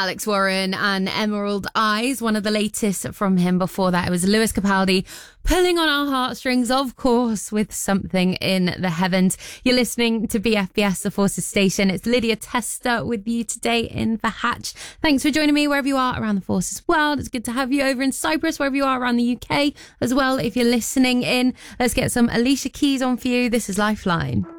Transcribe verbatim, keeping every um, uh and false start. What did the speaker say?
Alex Warren and Emerald Eyes, one of the latest from him. Before that, it was Lewis Capaldi pulling on our heartstrings, of course, with Something in the Heavens. You're listening to B F B S, the Forces Station. It's Lydia Tester with you today in the Hatch. Thanks for joining me wherever you are around the Forces world. It's good to have you over in Cyprus, wherever you are around the U K as well. If you're listening in, let's get some Alicia Keys on for you. This is Lifeline.